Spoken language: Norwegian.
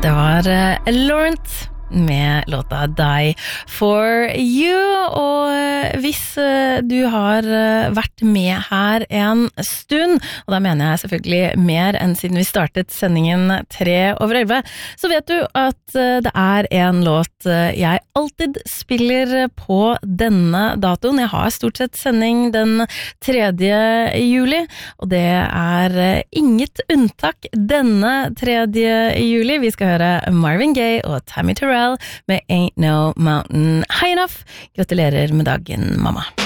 Det var Laurent med låta Die For You, og hvis du har vært med her en stund, og da mener jeg selvfølgelig mer enn siden vi startet sendingen 11:03, så vet du at det er en låt jeg alltid spiller på denne datoen. Jeg har stort sett sending den 3. juli, og det er inget unntak denne 3. juli. Vi skal høre Marvin Gaye og Tammy Terrell med Ain't No Mountain High Enough. Gratulerer med dagen, mamma.